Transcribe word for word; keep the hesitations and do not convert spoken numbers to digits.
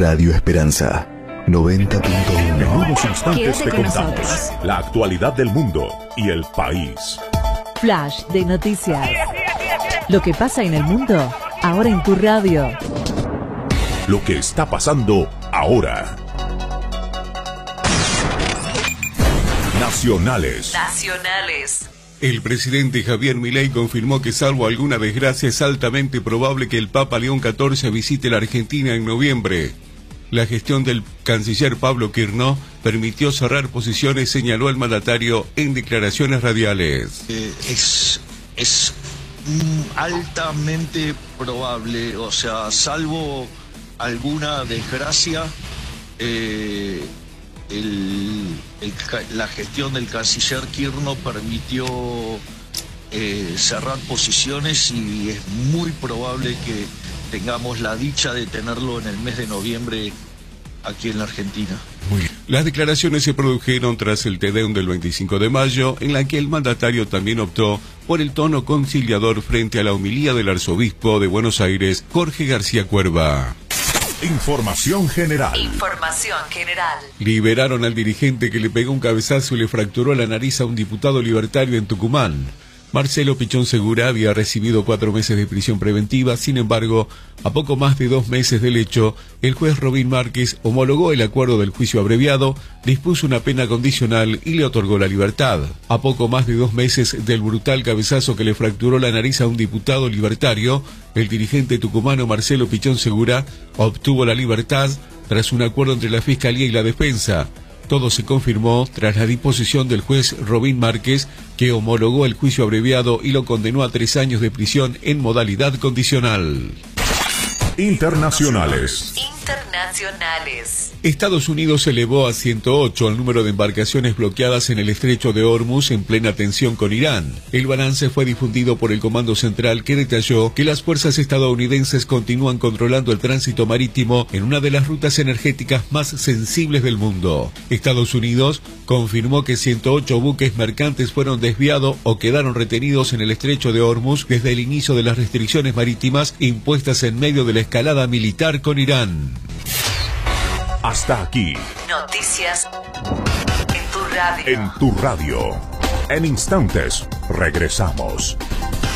Radio Esperanza noventa punto uno. En unos instantes te con contamos nosotros. la actualidad del mundo y el país. Flash de noticias. Lo que pasa en el mundo, ahora en tu radio. Lo que está pasando ahora. Nacionales. Nacionales. El presidente Javier Milei confirmó que, salvo alguna desgracia, es altamente probable que el Papa León catorce visite la Argentina en noviembre. La gestión del canciller Pablo Kirchner permitió cerrar posiciones, señaló el mandatario en declaraciones radiales. Eh, es es mm, altamente probable, o sea, salvo alguna desgracia, eh, el, el, la gestión del canciller Kirchner permitió eh, cerrar posiciones y es muy probable que tengamos la dicha de tenerlo en el mes de noviembre aquí en la Argentina. Muy bien. Las declaraciones se produjeron tras el Te Deum del veinticinco de mayo, en la que el mandatario también optó por el tono conciliador frente a la homilía del arzobispo de Buenos Aires, Jorge García Cuerva. Información general. Información general. Liberaron al dirigente que le pegó un cabezazo y le fracturó la nariz a un diputado libertario en Tucumán. Marcelo Pichón Segura había recibido cuatro meses de prisión preventiva. Sin embargo, a poco más de dos meses del hecho, el juez Robin Márquez homologó el acuerdo del juicio abreviado, dispuso una pena condicional y le otorgó la libertad. A poco más de dos meses del brutal cabezazo que le fracturó la nariz a un diputado libertario, el dirigente tucumano Marcelo Pichón Segura obtuvo la libertad tras un acuerdo entre la Fiscalía y la Defensa. Todo se confirmó tras la disposición del juez Robin Márquez, que homologó el juicio abreviado y lo condenó a tres años de prisión en modalidad condicional. Internacionales. Internacionales. Estados Unidos elevó a ciento ocho el número de embarcaciones bloqueadas en el estrecho de Hormuz en plena tensión con Irán. El balance fue difundido por el Comando Central, que detalló que las fuerzas estadounidenses continúan controlando el tránsito marítimo en una de las rutas energéticas más sensibles del mundo. Estados Unidos confirmó que ciento ocho buques mercantes fueron desviados o quedaron retenidos en el estrecho de Hormuz desde el inicio de las restricciones marítimas impuestas en medio de la escalada militar con Irán. Hasta aquí. Noticias en tu radio. En tu radio. En instantes regresamos.